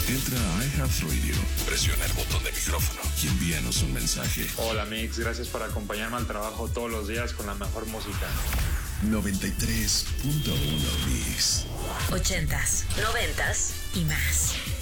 Entra a iHeartRadio, presiona el botón de micrófono y envíanos un mensaje. Hola Mix, gracias por acompañarme al trabajo todos los días con la mejor música. 93.1 Mix. 80s, 90s y más.